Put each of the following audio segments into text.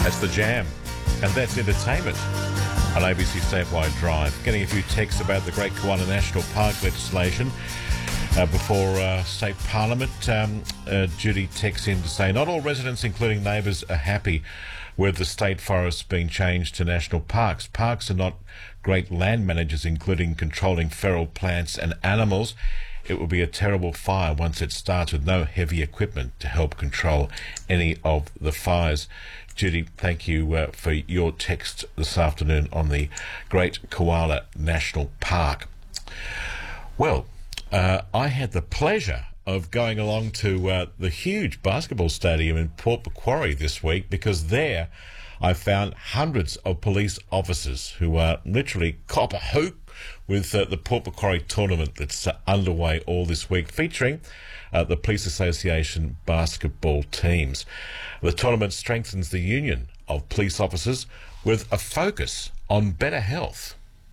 That's The Jam. And that's entertainment on ABC Statewide Drive. Getting a few texts about the Great Koala National Park legislation before State Parliament. Judy texts in to say, not all residents, including neighbours, are happy with the state forests being changed to national parks. Parks are not great land managers, including controlling feral plants and animals. It will be a terrible fire once it starts with no heavy equipment to help control any of the fires. Judy, thank you for your text this afternoon on the Great Koala National Park. Well, I had the pleasure of going along to the huge basketball stadium in Port Macquarie this week, because there I found hundreds of police officers who are literally cop a hoop with the Port Macquarie tournament that's underway all this week, featuring the Police Association basketball teams. The tournament strengthens the union of police officers with a focus on better health.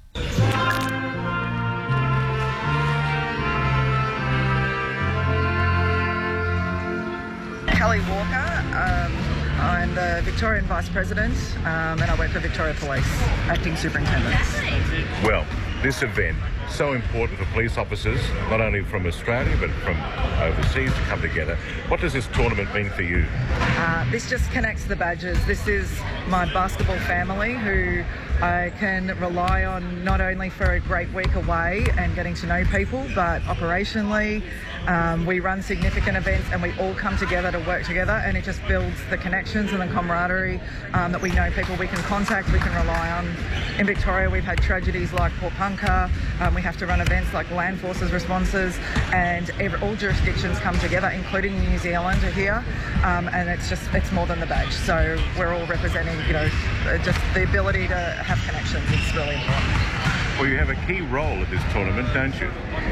Kelly Walker, I'm the Victorian Vice President and I work for Victoria Police, Acting Superintendent. Well, this event, so important for police officers, not only from Australia but from overseas, to come together. What does this tournament mean for you? This just connects the badges. This is my basketball family who I can rely on not only for a great week away and getting to know people, but operationally we run significant events and we all come together to work together, and it just builds the connections and the camaraderie that we know people we can contact, we can rely on. In Victoria we've had tragedies like Port Punka, we have to run events like land forces responses, and all jurisdictions come together, including New Zealand are here, and it's more than the badge. So we're all representing, just the ability to have connections. It's really important. Well, you have a key role at this tournament, don't you?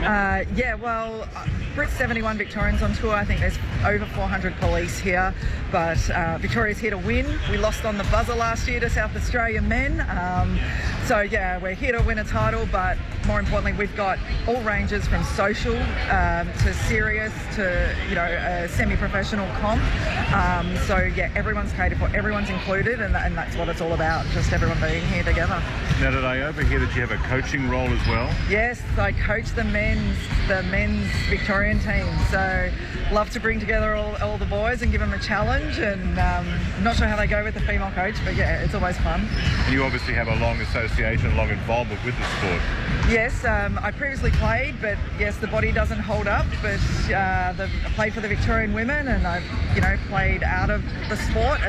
Brit's 71 Victorians on tour. I think there's over 400 police here, but Victoria's here to win. We lost on the buzzer last year to South Australia men. We're here to win a title, but more importantly, we've got all ranges from social to serious to, a semi-professional comp. Everyone's catered for, everyone's included, and that's what it's all about, just everyone being here together. Now, did I overhear that you have a coaching role as well? Yes, I coach the men's Victorian team, so love to bring together all the boys and give them a challenge, and I'm not sure how they go with the female coach, but yeah, it's always fun. And you obviously have a long association, long involvement with the sport. Yes, I previously played, but yes, the body doesn't hold up, but I played for the Victorian women, and I've played out of the sport